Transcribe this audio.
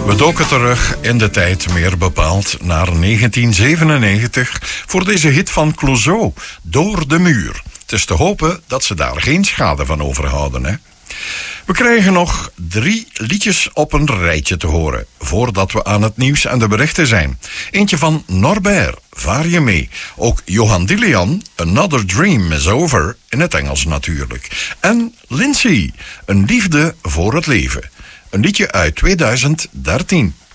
We doken terug in de tijd, meer bepaald naar 1997... voor deze hit van Clouseau, Door de Muur. Het is te hopen dat ze daar geen schade van overhouden, hè? We krijgen nog 3 liedjes op een rijtje te horen... voordat we aan het nieuws en de berichten zijn. Eentje van Norbert, Vaar je mee. Ook Johan Dilian, Another Dream is Over, in het Engels natuurlijk. En Lindsay, Een liefde voor het leven. Een liedje uit 2013.